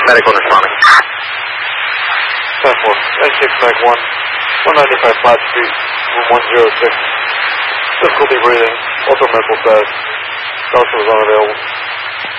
Medical responding. 10-4, N6 Mag 1, 195 Platt Street, room 106. Difficulty breathing, also mental status. Doctor was unavailable.